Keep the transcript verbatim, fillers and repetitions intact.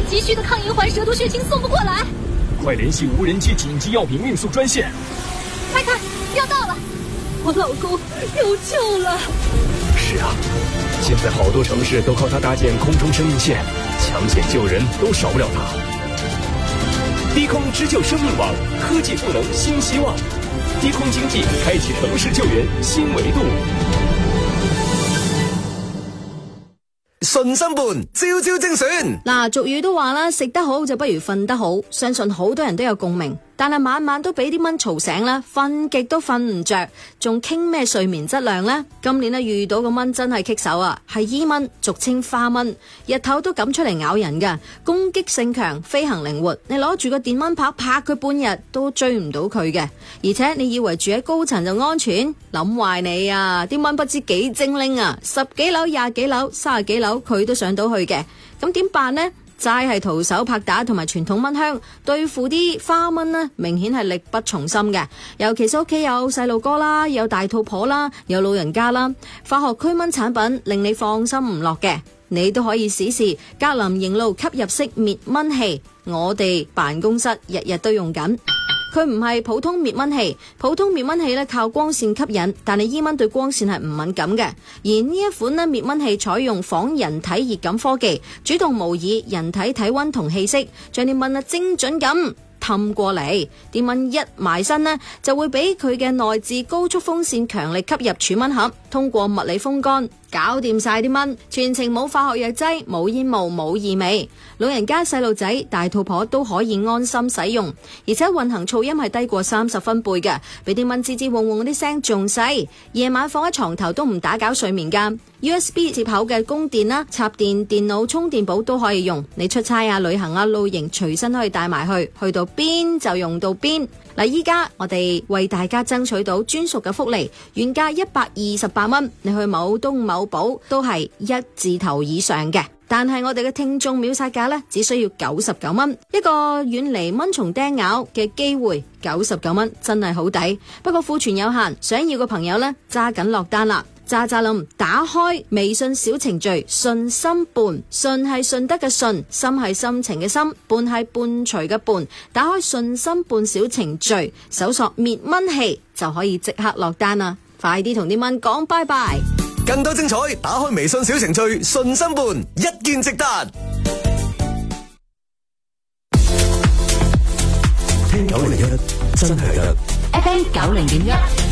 急需的抗银环蛇毒血清送不过来。 快联系无人机紧急药品运输专线。 快看，要到了，我老公有救了。 是啊，现在好多城市都靠它搭建空中生命线，抢险救人都少不了它。低空织救生命网，科技赋能新希望。低空经济开启城市救援新维度。 順心伴，朝朝精選。 嗱，俗語都話啦，食得好就不如瞓得好，相信好多人都有共鳴。但係晚晚都俾啲蚊嘈醒啦，瞓極都瞓唔着，仲傾咩睡眠質量呢？今年咧遇到個蚊真係棘手啊，係伊蚊，俗稱花蚊，日頭都敢出嚟咬人噶，攻擊性強，飛行靈活，你攞住個電蚊拍拍佢半日都追唔到佢嘅。而且你以為住喺高層就安全，諗壞你啊！啲蚊不知幾精靈啊，十幾樓、廿幾樓、三十幾樓佢都上到去嘅，咁點辦呢？齋係徒手拍打同埋傳統蚊香對付啲花蚊呢，明顯係力不從心嘅。尤其是屋企有細路哥啦，有大肚婆啦，有老人家啦，化學驅蚊產品令你放心唔落嘅，你都可以試試格林營路吸入式滅蚊器，我哋辦公室日日都用緊。佢唔係普通滅蚊器，普通滅蚊器咧靠光線吸引，但係伊蚊對光線係唔敏感嘅。而呢一款咧滅蚊器採用仿人體熱感科技，主動模擬人體體溫同氣息，將啲蚊啊精準咁氹過嚟，啲蚊一埋身呢，就會俾佢嘅內置高速風扇強力吸入儲蚊盒，通過物理風乾搞掂晒啲蚊，全程冇化學藥劑，冇煙霧，冇異味，老人家、細路仔、大肚婆都可以安心使用，而且運行噪音係低過三十分貝嘅，比啲蚊吱吱嗡嗡嗰啲聲仲細，夜晚放喺床頭都唔打攪睡眠噶。U S B 接口嘅供電啦，插電電腦充電寶都可以用，你出差啊、旅行啊、露營隨身可以帶埋去，去到邊就用到邊。嗱，依家我哋為大家爭取到專屬嘅福利，原價一百二十八蚊，你去某東某寶都係一字頭以上嘅。但係我哋嘅聽眾秒殺價呢，只需要九十九蚊，一個遠離蚊蟲叮咬嘅機會，九十九蚊真係好抵。不過庫存有限，想要嘅朋友呢，揸緊落單啦！喳喳冧，打開微信小程序順心伴，順係順德嘅順，心係心情嘅心，伴係伴隨嘅伴。打開順心伴小程序，搜索滅蚊器就可以即刻落單啦！快啲同啲蚊講拜拜！ 更多精彩，打開微信小程序順心伴，一鍵直達。聽九零一真係得 F M 九零點一。